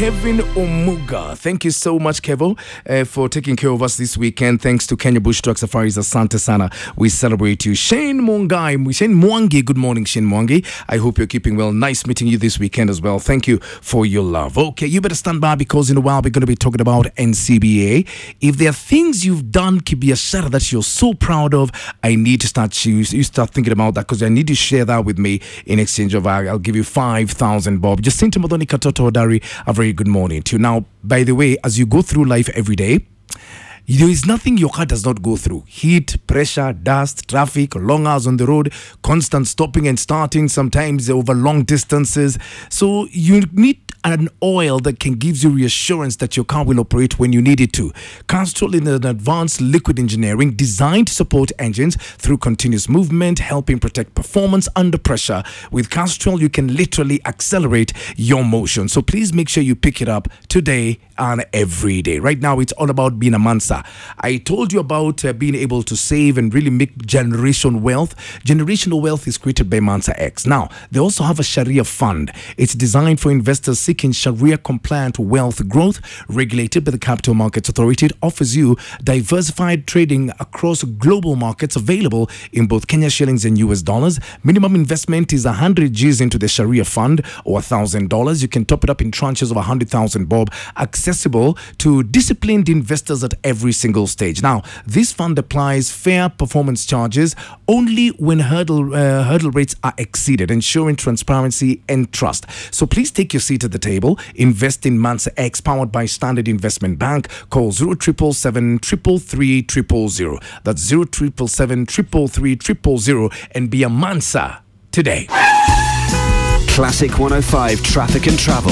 Kevin Omuga. Thank you so much, Kevo, for taking care of us this weekend. Thanks to Kenya Bush Truck Safaris, Asante Sana. We celebrate you. Shane Mwangi. Good morning, Shane Mwangi. I hope you're keeping well. Nice meeting you this weekend as well. Thank you for your love. Okay, you better stand by because in a while we're going to be talking about NCBA. If there are things you've done, Kibiashara, that you're so proud of, I need to start you start thinking about that because I need to share that with me in exchange of I'll give you 5,000 bob. Jacinta Modoni Katoto Odari, a very good morning to you. Now, by the way, as you go through life every day, there is nothing your car does not go through. Heat, pressure, dust, traffic, long hours on the road, constant stopping and starting, sometimes over long distances. So you need an oil that can give you reassurance that your car will operate when you need it to. Castrol is an advanced liquid engineering designed to support engines through continuous movement, helping protect performance under pressure. With Castrol, you can literally accelerate your motion. So please make sure you pick it up today and every day. Right now, it's all about being a Mansa. I told you about being able to save and really make generational wealth. Generational wealth is created by Mansa X. Now, they also have a Sharia fund. It's designed for investors seeking Sharia-compliant wealth growth, regulated by the Capital Markets Authority. It offers you diversified trading across global markets available in both Kenya shillings and US dollars. Minimum investment is 100 Gs into the Sharia fund or $1,000. You can top it up in tranches of 100,000 bob, accessible to disciplined investors at every single stage. Now, this fund applies fair performance charges only when hurdle rates are exceeded, ensuring transparency and trust. So please take your seat at the table. Invest in Mansa X, powered by Standard Investment Bank. Call 0777 333 000. That's 0777 333 000 and be a Mansa today. Classic 105 Traffic and Travel.